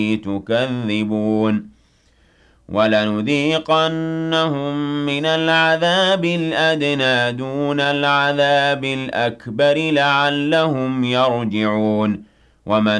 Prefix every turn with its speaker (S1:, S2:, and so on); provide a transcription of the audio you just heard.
S1: تُكَذِّبُونَ وَلَنُذِيقَنَّهُم مِّنَ الْعَذَابِ الْأَدْنَىٰ دُونَ الْعَذَابِ الْأَكْبَرِ لَعَلَّهُمْ يَرْجِعُونَ وَمَنْ